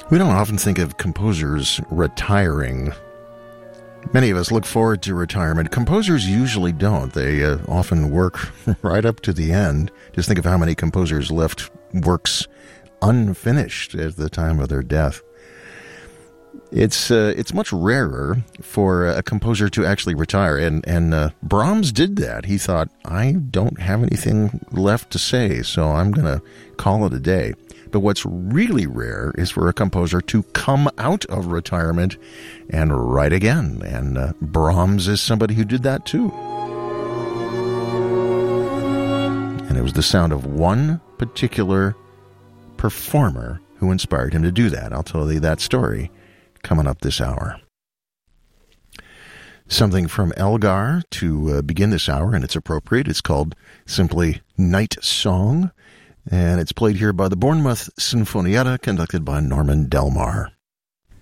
We don't often think of composers retiring. Many of us look forward to retirement. Composers usually don't. They often work right up to the end. Just think of how many composers left works unfinished at the time of their death. It's much rarer for a composer to actually retire, and Brahms did that. He thought, I don't have anything left to say, so I'm going to call it a day. But what's really rare is for a composer to come out of retirement and write again, and Brahms is somebody who did that too. And it was the sound of one particular performer who inspired him to do that. I'll tell you that story coming up this hour. Something from Elgar to begin this hour, and it's appropriate. It's called simply Night Song, and it's played here by the Bournemouth Sinfonietta, conducted by Norman Delmar.